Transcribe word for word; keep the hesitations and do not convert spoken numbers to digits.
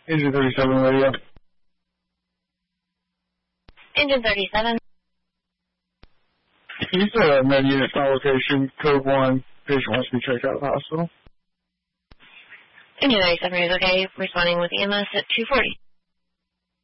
Engine thirty-seven radio. Engine thirty-seven. He's a med unit file location, code one. Patient wants to be checked out of the hospital. Engine thirty-seven is okay, responding with E M S at two forty.